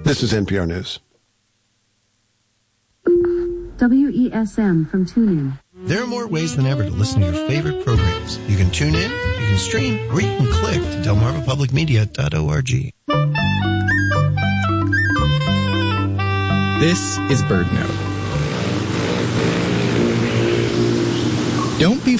This is NPR News. WESM from TuneIn. There are more ways than ever to listen to your favorite programs. You can tune in, you can stream, or you can click to delmarvapublicmedia.org. This is BirdNote. Don't be